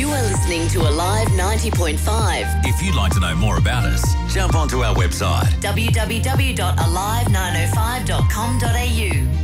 You are listening to Alive 90.5. If you'd like to know more about us, jump onto our website www.alive905.com.au.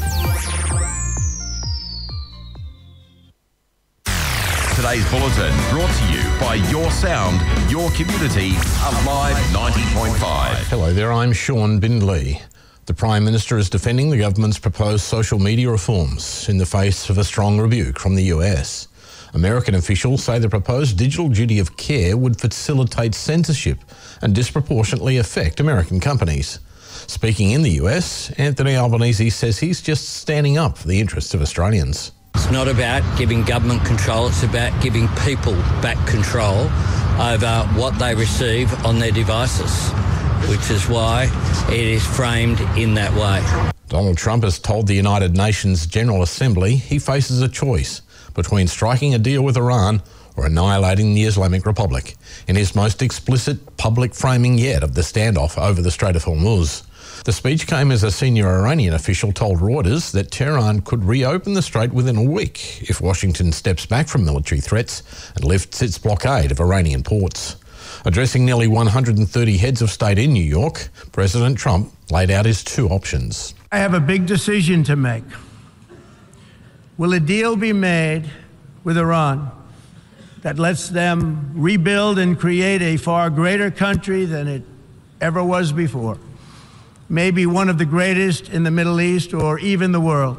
Today's bulletin brought to you by Your Sound, Your Community, Alive 90.5. Hello there, I'm Sean Bindley. The Prime Minister is defending the government's proposed social media reforms in the face of a strong rebuke from the US. American officials say the proposed digital duty of care would facilitate censorship and disproportionately affect American companies. Speaking in the US, Anthony Albanese says he's just standing up for the interests of Australians. It's not about giving government control, it's about giving people back control over what they receive on their devices, which is why it is framed in that way. Donald Trump has told the United Nations General Assembly he faces a choice between striking a deal with Iran or annihilating the Islamic Republic, in his most explicit public framing yet of the standoff over the Strait of Hormuz. The speech came as a senior Iranian official told Reuters that Tehran could reopen the strait within a week if Washington steps back from military threats and lifts its blockade of Iranian ports. Addressing nearly 130 heads of state in New York, President Trump laid out his two options. I have a big decision to make. Will a deal be made with Iran that lets them rebuild and create a far greater country than it ever was before? Maybe one of the greatest in the Middle East or even the world?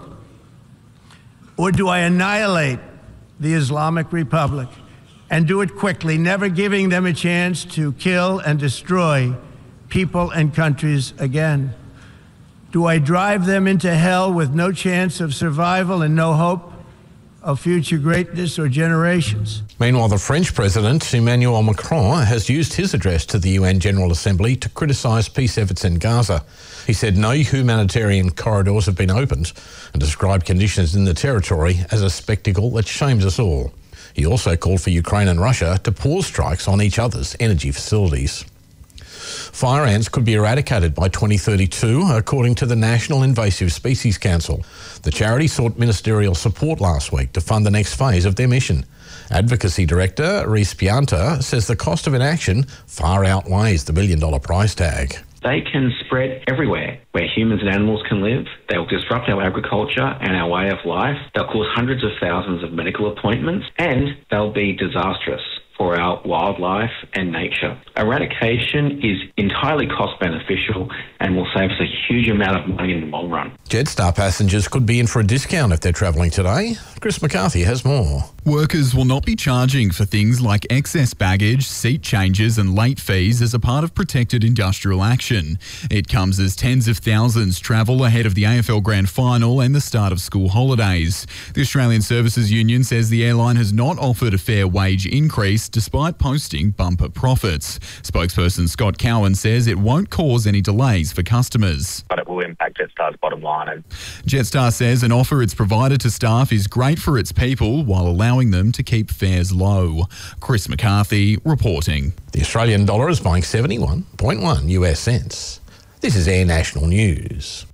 Or do I annihilate the Islamic Republic and do it quickly, never giving them a chance to kill and destroy people and countries again? Do I drive them into hell with no chance of survival and no hope of future greatness or generations? Meanwhile, the French President, Emmanuel Macron, has used his address to the UN General Assembly to criticise peace efforts in Gaza. He said no humanitarian corridors have been opened and described conditions in the territory as a spectacle that shames us all. He also called for Ukraine and Russia to pause strikes on each other's energy facilities. Fire ants could be eradicated by 2032, according to the National Invasive Species Council. The charity sought ministerial support last week to fund the next phase of their mission. Advocacy Director Reese Pianta says the cost of inaction far outweighs the billion-dollar price tag. They can spread everywhere where humans and animals can live. They'll disrupt our agriculture and our way of life. They'll cause hundreds of thousands of medical appointments, and they'll be disastrous for our wildlife and nature. Eradication is entirely cost beneficial and will save us a huge amount of money in the long run. Jetstar passengers could be in for a discount if they're travelling today. Chris McCarthy has more. Workers will not be charging for things like excess baggage, seat changes and late fees as a part of protected industrial action. It comes as tens of thousands travel ahead of the AFL Grand Final and the start of school holidays. The Australian Services Union says the airline has not offered a fair wage increase despite posting bumper profits. Spokesperson Scott Cowan says it won't cause any delays for customers. But it will impact Jetstar's bottom line. Jetstar says an offer it's provided to staff is great for its people while allowing them to keep fares low. Chris McCarthy reporting. The Australian dollar is buying 71.1 US cents. This is Air National News.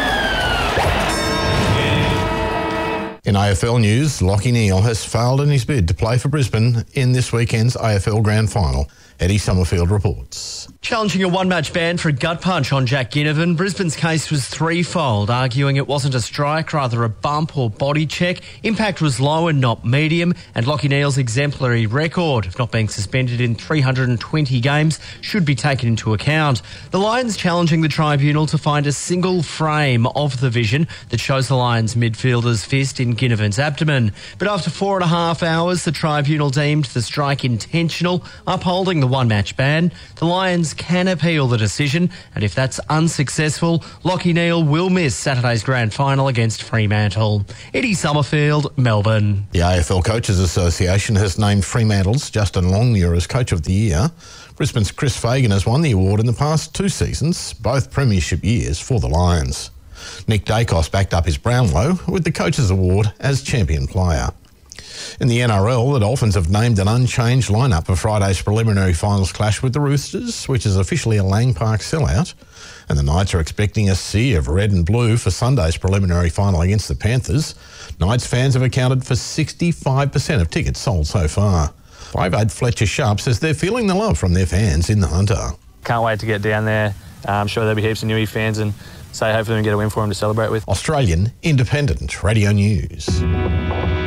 In AFL news, Lachie Neale has failed in his bid to play for Brisbane in this weekend's AFL Grand Final. Eddie Summerfield reports. Challenging a one-match ban for a gut punch on Jack Ginnivan, Brisbane's case was threefold, arguing it wasn't a strike, rather a bump or body check. Impact was low and not medium, and Lachie Neale's exemplary record of not being suspended in 320 games should be taken into account. The Lions challenging the tribunal to find a single frame of the vision that shows the Lions midfielder's fist in Ginnivan's abdomen. But after 4.5 hours, the tribunal deemed the strike intentional, upholding the one-match ban. The Lions can appeal the decision, and if that's unsuccessful, Lachie Neale will miss Saturday's grand final against Fremantle. Eddie Summerfield, Melbourne. The AFL Coaches Association has named Fremantle's Justin Longmuir as Coach of the Year. Brisbane's Chris Fagan has won the award in the past 2 seasons, both premiership years for the Lions. Nick Dacos backed up his Brownlow with the Coaches Award as champion player. In the NRL, the Dolphins have named an unchanged lineup for Friday's preliminary finals clash with the Roosters, which is officially a Lang Park sellout. And the Knights are expecting a sea of red and blue for Sunday's preliminary final against the Panthers. Knights fans have accounted for 65% of tickets sold so far. 5'8" Fletcher Sharp says they're feeling the love from their fans in the Hunter. Can't wait to get down there. I'm sure there'll be heaps of Newey fans and hopefully we can get a win for them to celebrate with. Australian Independent Radio News.